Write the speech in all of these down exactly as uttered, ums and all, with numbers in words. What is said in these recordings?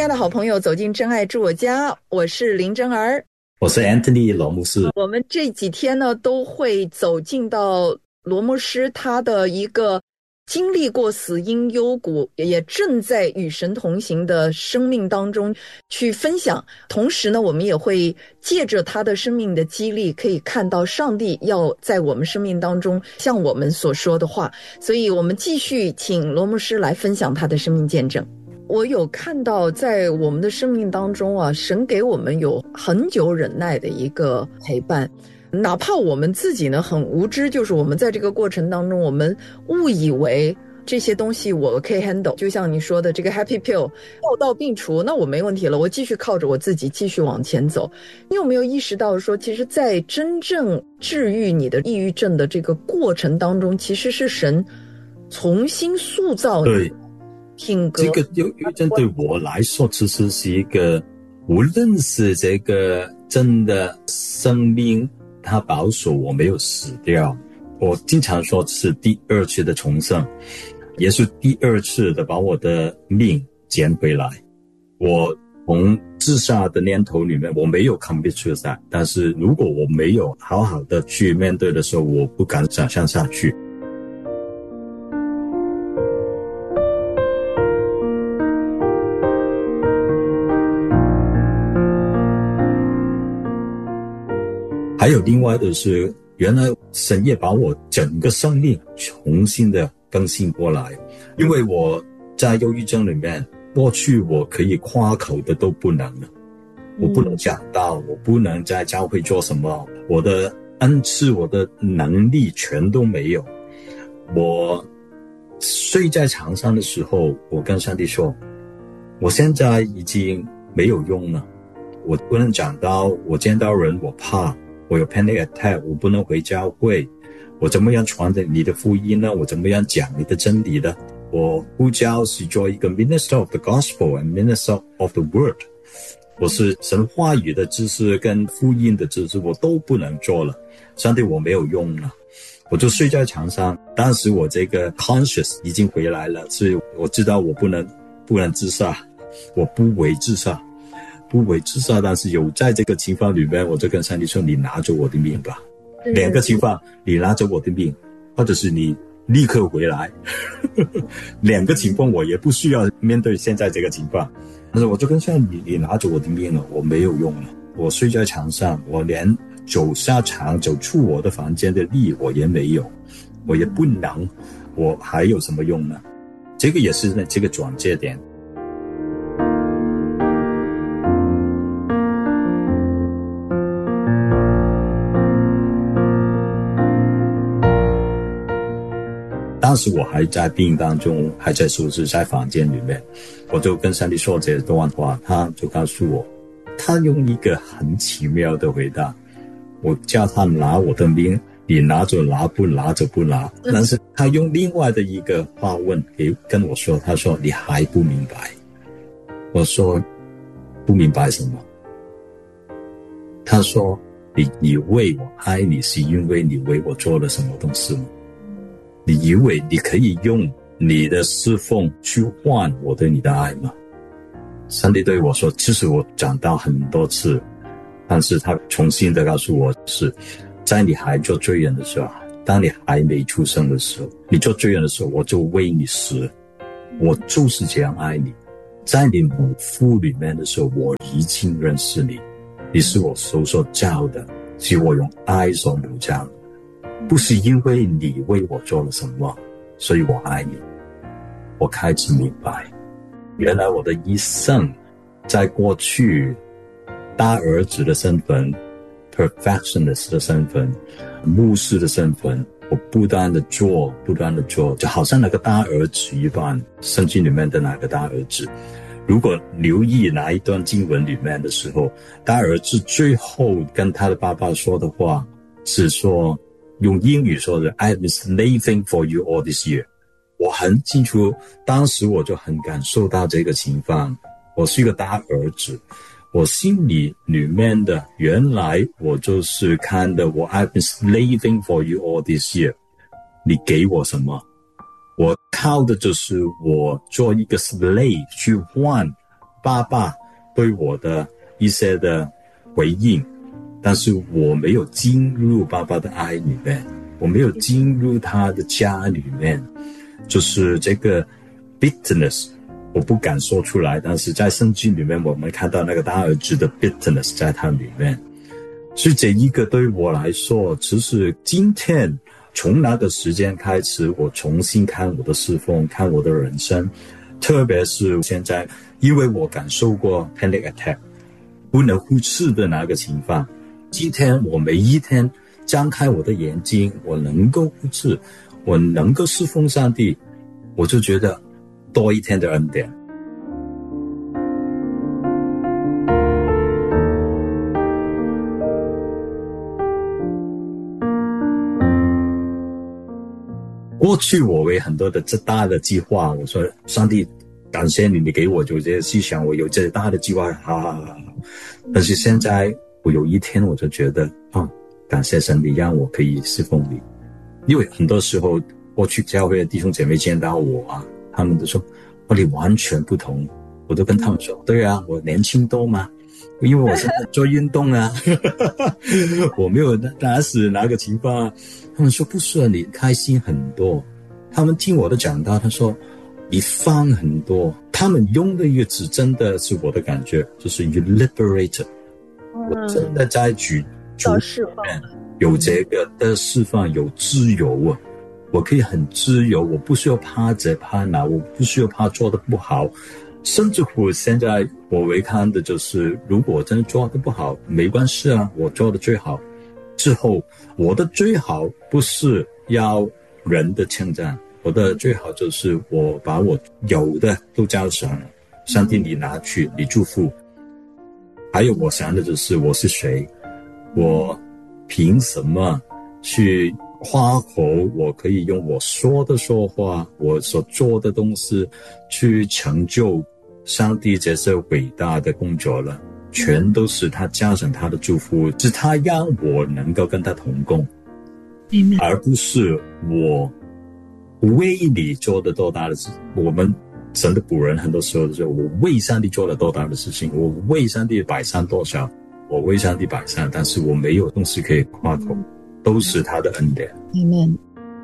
亲爱的好朋友，走进真爱住我家，我是林真儿， 我是 Anthony 罗牧师。 我们这几天呢都会走进到罗牧师他的一个经历过死荫幽谷，也正在与神同行的生命当中去分享。同时呢，我们也会借着他的生命的激励，可以看到上帝要在我们生命当中向我们所说的话。所以我们继续请罗牧师来分享他的生命见证。我有看到在我们的生命当中啊，神给我们有很久忍耐的一个陪伴，哪怕我们自己呢很无知，就是我们在这个过程当中，我们误以为这些东西我可以 handle， 就像你说的这个 happy pill 药到病除，那我没问题了，我继续靠着我自己继续往前走。你有没有意识到说，其实在真正治愈你的抑郁症的这个过程当中，其实是神重新塑造你的品格。 这个忧郁症对我来说其实是一个，无论是这个真的生命它保守我没有死掉，我经常说是第二次的重生，也是第二次的把我的命捡回来。我从自杀的念头里面我没有 commit suicide， 但是如果我没有好好的去面对的时候，我不敢想象下去。还有另外的是，原来神也把我整个生命重新的更新过来。因为我在忧郁症里面，过去我可以夸口的都不能了，我不能讲道，我不能在教会做什么，我的恩赐我的能力全都没有。我睡在床上的时候，我跟上帝说，我现在已经没有用了，我不能讲道，我见到人我怕，我有 panic attack， 我不能回教会，我怎么样传你的福音呢？我怎么样讲你的真理呢？我呼叫是做一个 minister of the gospel and minister of the word， 我是神话语的知识跟福音的知识我都不能做了，上帝我没有用了，我就睡在床上。当时我这个 conscious 已经回来了，所以我知道我不能不能自杀，我不为自杀不为自杀，但是有在这个情况里面，我就跟上帝说，你拿着我的命吧。两个情况，你拿着我的命，或者是你立刻回来。两个情况我也不需要面对现在这个情况，但是我就跟上帝，你拿着我的命了，我没有用了，我睡在床上，我连走下床走出我的房间的力我也没有，我也不能，我还有什么用呢？这个也是这个转折点。当时我还在病当中，还在收拾在房间里面，我就跟上帝说这段话，他就告诉我，他用一个很奇妙的回答，我叫他拿我的命，你拿着拿，不拿着不拿。但是他用另外的一个话问给跟我说，他说你还不明白。我说不明白什么？他说你以为我爱你是因为你为我做了什么东西吗？你以为你可以用你的侍奉去换我对你的爱吗？上帝对我说，其实我讲到很多次，但是他重新的告诉我，是在你还做罪人的时候，当你还没出生的时候，你做罪人的时候，我就为你死，我就是这样爱你。在你母腹里面的时候，我已经认识你，你是我手所造的，是我用爱所母造，不是因为你为我做了什么，所以我爱你。我开始明白，原来我的一生，在过去大儿子的身份， perfectionist 的身份，牧师的身份，我不断的做不断的做，就好像那个大儿子一般，圣经里面的那个大儿子。如果留意那一段经文里面的时候，大儿子最后跟他的爸爸说的话是说，用英语说的 I've been slaving for you all this year。 我很清楚，当时我就很感受到这个情况，我是一个大儿子，我心里里面的原来我就是看的，我 I've been slaving for you all this year， 你给我什么？我靠的就是我做一个 slave 去换爸爸对我的一些的回应，但是我没有进入爸爸的爱里面，我没有进入他的家里面，就是这个 bitterness 我不敢说出来，但是在圣经里面我们看到那个大儿子的 bitterness 在他里面。所以这一个对我来说，其实今天从那个时间开始，我重新看我的侍奉，看我的人生，特别是现在，因为我感受过 panic attack 不能忽视的那个情况，今天我每一天张开我的眼睛，我能够忽视，我能够侍奉上帝，我就觉得多一天的恩典。过去我为很多的这大的计划，我说上帝感谢你，你给我有这些思想，我有这大的计划，好好好。但是现在我有一天我就觉得啊，感谢神，你让我可以侍奉你。因为很多时候过去教会的弟兄姐妹见到我啊，他们都说哦，你完全不同。我都跟他们说，对啊，我年轻多嘛，因为我现在做运动啊，我没有打死哪个情况啊。他们说不是啊，你开心很多。他们听我的讲道，他说你放很多。他们用的一个词真的是我的感觉，就是 you liberated、嗯、我真的在举主释放， 有这个的释放，有自由啊，我可以很自由，我不需要怕这怕那，我不需要怕做得不好。甚至乎现在我为看的就是，如果我真的做得不好，没关系啊，我做的最好。之后我的最好不是要人的称赞，我的最好就是我把我有的都交上了，上帝你拿去，你祝福。还有我想的就是我是谁，我凭什么去花口，我可以用我说的说话，我所做的东西去成就上帝这些伟大的工作了，全都是他加上他的祝福，是他让我能够跟他同工，而不是我为你做的多大的事。我们神的仆人很多时候就是我为上帝做了多大的事情，我为上帝摆上多少，我为上帝摆上，但是我没有东西可以夸口，都是他的恩典。 Amen。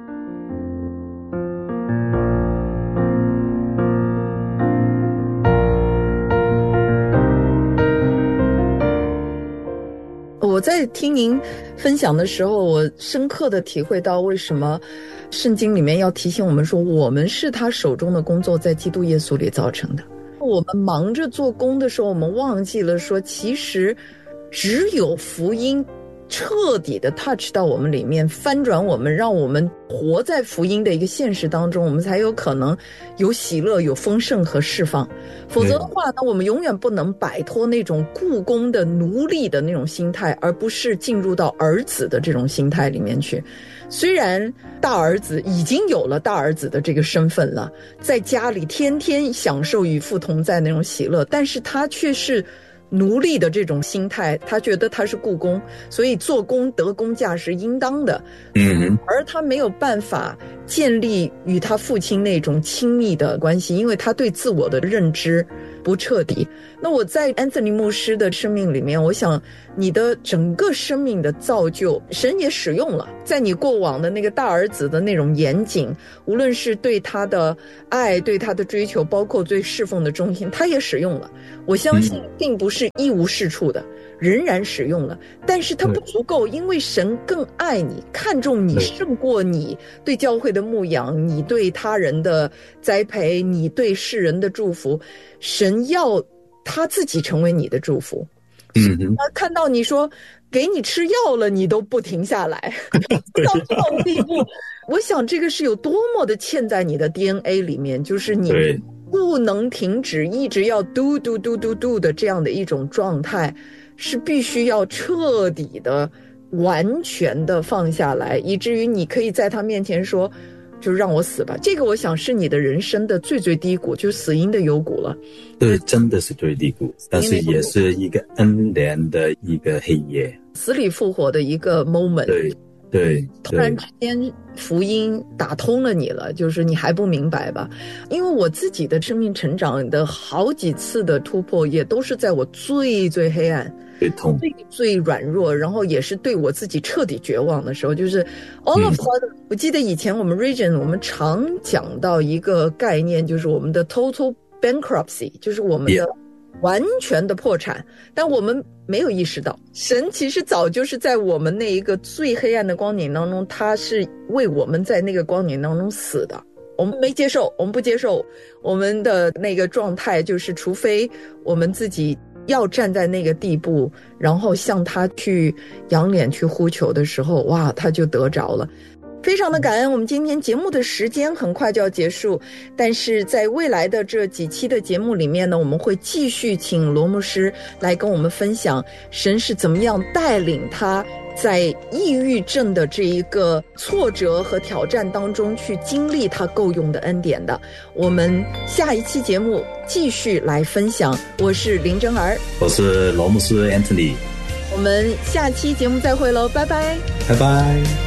我在听您分享的时候，我深刻的体会到为什么圣经里面要提醒我们说，我们是他手中的工作，在基督耶稣里造成的。我们忙着做工的时候，我们忘记了说，其实只有福音彻底的 touch 到我们里面，翻转我们，让我们活在福音的一个现实当中，我们才有可能有喜乐，有丰盛和释放。否则的话呢，我们永远不能摆脱那种雇工的奴隶的那种心态，而不是进入到儿子的这种心态里面去。虽然大儿子已经有了大儿子的这个身份了，在家里天天享受与父同在那种喜乐，但是他却是奴隶的这种心态，他觉得他是雇工，所以做工得工价是应当的。 嗯， 而他没有办法建立与他父亲那种亲密的关系，因为他对自我的认知不彻底。那我在 Anthony 牧师的生命里面，我想你的整个生命的造就，神也使用了，在你过往的那个大儿子的那种严谨，无论是对他的爱，对他的追求，包括对侍奉的忠心，他也使用了。我相信并不是一无是处的，仍然使用了，但是它不足够，因为神更爱你，看重你胜过你对教会的牧养，你对他人的栽培，你对世人的祝福。神要他自己成为你的祝福。 嗯， 他看到你说给你吃药了，你都不停下来，到这种地步，我想这个是有多么的嵌在你的 D N A 里面，就是你不能停止，一直要 do do do do do 的这样的一种状态，是必须要彻底的完全的放下来，以至于你可以在他面前说，就让我死吧。这个我想是你的人生的最最低谷，就是死荫的幽谷了。 对，真的是最低谷，但是也是一个恩典的一个黑夜， 死里复活的一个 moment。 对， 对， 突然之间福音打通了你了，就是你还不明白吧？因为我自己的生命成长的好几次的突破，也都是在我最最黑暗、 最痛、 最最软弱，然后也是对我自己彻底绝望的时候。就是 all of sudden，、嗯、我记得以前我们 region 我们常讲到一个概念，就是我们的 total bankruptcy， 就是我们的、yeah.完全的破产，但我们没有意识到，神其实早就是在我们那一个最黑暗的光景当中，他是为我们在那个光景当中死的。我们没接受，我们不接受，我们的那个状态就是，除非我们自己要站在那个地步，然后向他去仰脸去呼求的时候，哇，他就得着了。非常的感恩，我们今天节目的时间很快就要结束，但是在未来的这几期的节目里面呢，我们会继续请罗牧师来跟我们分享神是怎么样带领他在抑郁症的这一个挫折和挑战当中去经历他够用的恩典的。我们下一期节目继续来分享。我是林真儿， 我是罗牧师 Anthony， 我们下期节目再会喽，拜拜， 拜拜。